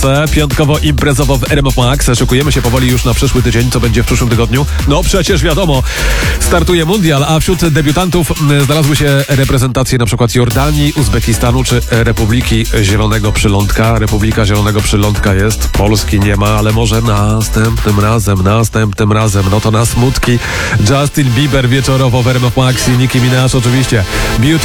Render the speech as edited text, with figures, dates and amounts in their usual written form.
Polsce. Piątkowo imprezowo w RMF Max. Szykujemy się powoli już na przyszły tydzień. Co będzie w przyszłym tygodniu? No przecież wiadomo, startuje mundial, a wśród debiutantów znalazły się reprezentacje na przykład Jordanii, Uzbekistanu czy Republiki Zielonego Przylądka. Republika Zielonego Przylądka jest, Polski nie ma, ale może następnym razem. No to na smutki. Justin Bieber wieczorowo w RMF Max i Nicki Minaj oczywiście. Beauty